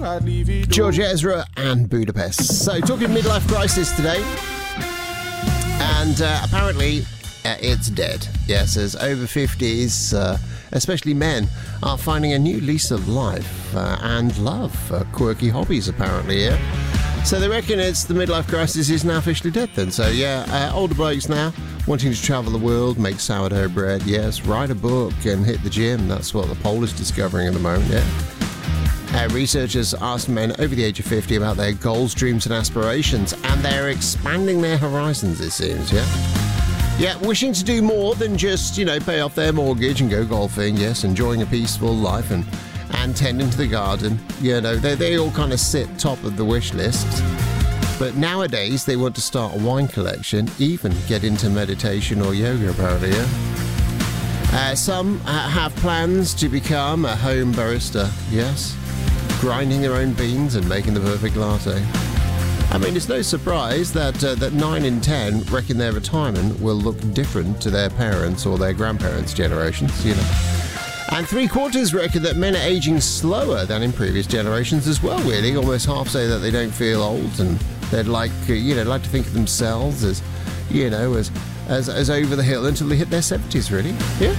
I'd leave it. George Ezra and Budapest. So, talking midlife crisis today. And apparently, it's dead. Yes, as over 50s, especially men, are finding a new lease of life and love for quirky hobbies, apparently, yeah? So they reckon it's the midlife crisis is now officially dead then. So, yeah, older blokes now wanting to travel the world, make sourdough bread, yes, write a book and hit the gym. That's what the poll is discovering at the moment, yeah? Researchers asked men over the age of 50 about their goals, dreams and aspirations, and they're expanding their horizons, it seems, yeah? Yeah, wishing to do more than just, pay off their mortgage and go golfing, yes, enjoying a peaceful life and tending to the garden. They all kind of sit top of the wish list. But nowadays, they want to start a wine collection, even get into meditation or yoga, apparently, yeah? Some have plans to become a home barista, yes? Grinding their own beans and making the perfect latte. I mean, it's no surprise that 9 in 10 reckon their retirement will look different to their parents' or their grandparents' generations, And 3/4 reckon that men are aging slower than in previous generations as well, really. Almost half say that they don't feel old and they'd like to think of themselves as, as over the hill until they hit their 70s, really. Yeah.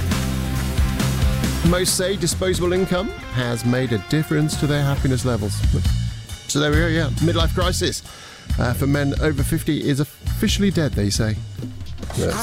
Most say disposable income has made a difference to their happiness levels. So there we go, yeah. Midlife crisis for men over 50 is officially dead, they say. Yes.